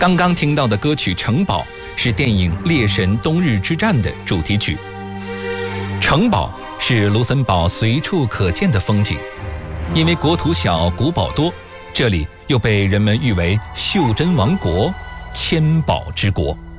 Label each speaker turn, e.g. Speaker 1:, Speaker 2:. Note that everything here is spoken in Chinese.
Speaker 1: 刚刚听到的歌曲《城堡》是电影《猎神冬日之战》的主题曲。城堡是卢森堡随处可见的风景，因为国土小、古堡多，这里又被人们誉为袖珍王国、千宝之国。